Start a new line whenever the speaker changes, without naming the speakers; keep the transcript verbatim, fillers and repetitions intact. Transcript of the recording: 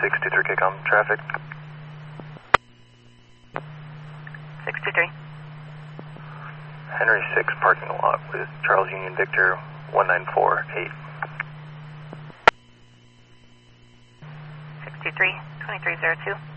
six two three K-com traffic.
six two three.
Henry six parking lot with Charles Union Victor one nine four eight.
six two three, twenty-three zero two.